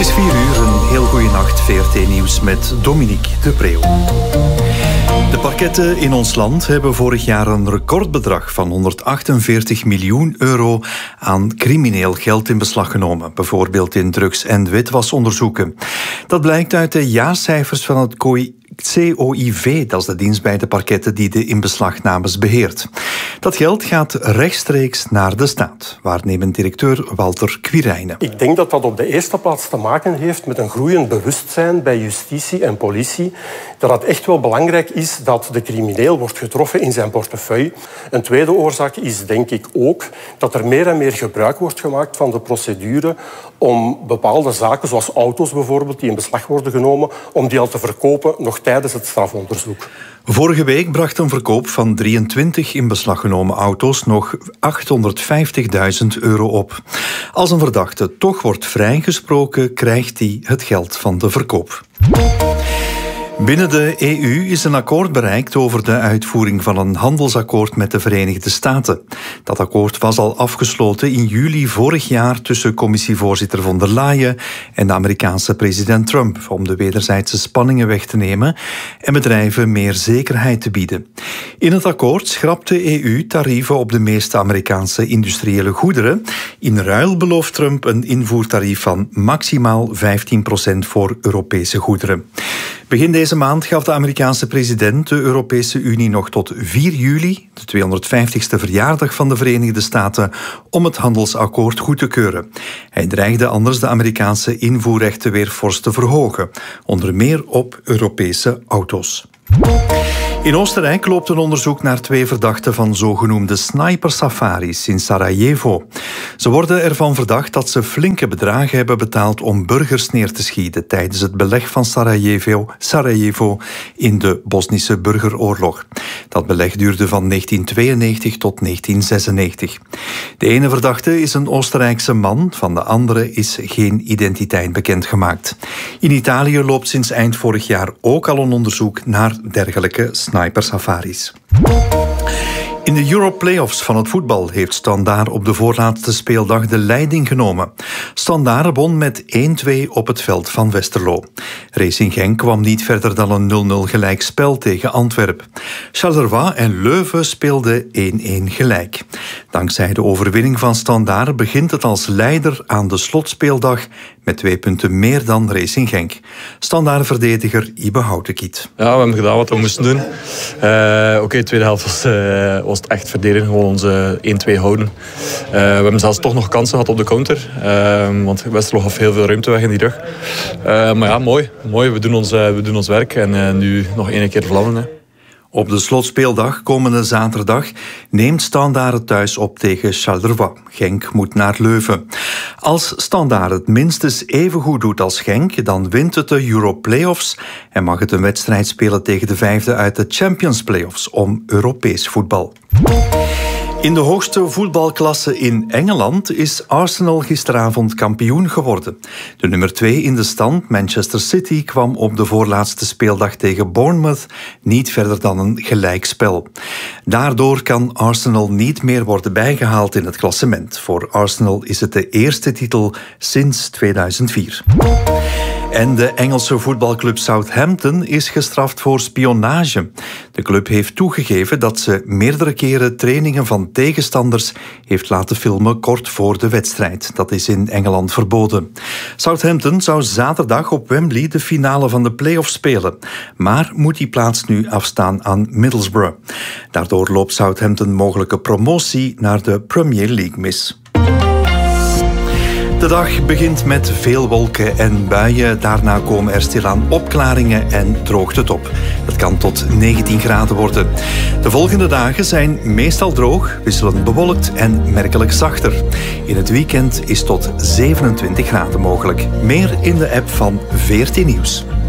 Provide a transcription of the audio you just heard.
is 4 uur, een heel goede nacht. VRT Nieuws met Dominique de Preeuw. De parketten in ons land hebben vorig jaar een recordbedrag van 148 miljoen euro aan crimineel geld in beslag genomen. Bijvoorbeeld in drugs- en witwasonderzoeken. Dat blijkt uit de jaarcijfers van het COIV, dat is de dienst bij de parketten die de inbeslagnames beheert. Dat geld gaat rechtstreeks naar de staat. Waarnemend directeur Walter Quirijnen. Ik denk dat dat op de eerste plaats te maken heeft met een groeiend bewustzijn bij justitie en politie. Dat het echt wel belangrijk is dat de crimineel wordt getroffen in zijn portefeuille. Een tweede oorzaak is denk ik ook dat er meer en meer gebruik wordt gemaakt van de procedure om bepaalde zaken, zoals auto's bijvoorbeeld, die in beslag worden genomen, om die al te verkopen nog tijdens het strafonderzoek. Vorige week bracht een verkoop van 23 in beslag genomen auto's nog 850.000 euro op. Als een verdachte toch wordt vrijgesproken, krijgt hij het geld van de verkoop. Binnen de EU is een akkoord bereikt over de uitvoering van een handelsakkoord met de Verenigde Staten. Dat akkoord was al afgesloten in juli vorig jaar tussen commissievoorzitter von der Leyen en de Amerikaanse president Trump om de wederzijdse spanningen weg te nemen en bedrijven meer zekerheid te bieden. In het akkoord schrapt de EU tarieven op de meeste Amerikaanse industriële goederen. In ruil belooft Trump een invoertarief van maximaal 15% voor Europese goederen. Begin deze maand gaf de Amerikaanse president de Europese Unie nog tot 4 juli, de 250ste verjaardag van de Verenigde Staten, om het handelsakkoord goed te keuren. Hij dreigde anders de Amerikaanse invoerrechten weer fors te verhogen, onder meer op Europese auto's. In Oostenrijk loopt een onderzoek naar 2 verdachten van zogenoemde sniper-safaris in Sarajevo. Ze worden ervan verdacht dat ze flinke bedragen hebben betaald om burgers neer te schieten tijdens het beleg van Sarajevo in de Bosnische burgeroorlog. Dat beleg duurde van 1992 tot 1996. De ene verdachte is een Oostenrijkse man, van de andere is geen identiteit bekendgemaakt. In Italië loopt sinds eind vorig jaar ook al een onderzoek naar dergelijke sniper-safaris. In de Euro-playoffs van het voetbal heeft Standaard op de voorlaatste speeldag de leiding genomen. Standaard won met 1-2 op het veld van Westerlo. Racing Genk kwam niet verder dan een 0-0 gelijkspel tegen Antwerpen. Charleroi en Leuven speelden 1-1 gelijk. Dankzij de overwinning van Standaard begint het als leider aan de slotspeeldag met 2 punten meer dan Racing Genk. Standaard-verdediger Ibe Houtekiet. Ja, we hebben gedaan wat we moesten doen. De tweede helft was het echt verdedigen, gewoon onze 1-2 houden. We hebben zelfs toch nog kansen gehad op de counter. Want Westerlo gaf heel veel ruimte weg in die rug. Maar ja, mooi. We doen ons werk en nu nog 1 keer vlammen. Op de slotspeeldag komende zaterdag neemt Standaard het thuis op tegen Charleroi. Genk moet naar Leuven. Als Standaard het minstens even goed doet als Genk, dan wint het de Euro-playoffs en mag het een wedstrijd spelen tegen de 5e uit de Champions Playoffs om Europees voetbal. In de hoogste voetbalklasse in Engeland is Arsenal gisteravond kampioen geworden. De nummer 2 in de stand, Manchester City, kwam op de voorlaatste speeldag tegen Bournemouth niet verder dan een gelijkspel. Daardoor kan Arsenal niet meer worden bijgehaald in het klassement. Voor Arsenal is het de eerste titel sinds 2004. En de Engelse voetbalclub Southampton is gestraft voor spionage. De club heeft toegegeven dat ze meerdere keren trainingen van tegenstanders heeft laten filmen kort voor de wedstrijd. Dat is in Engeland verboden. Southampton zou zaterdag op Wembley de finale van de play-offs spelen. Maar moet die plaats nu afstaan aan Middlesbrough. Daardoor loopt Southampton mogelijke promotie naar de Premier League mis. De dag begint met veel wolken en buien. Daarna komen er stilaan opklaringen en droogt het op. Dat kan tot 19 graden worden. De volgende dagen zijn meestal droog, wisselend bewolkt en merkelijk zachter. In het weekend is tot 27 graden mogelijk. Meer in de app van VRT Nieuws.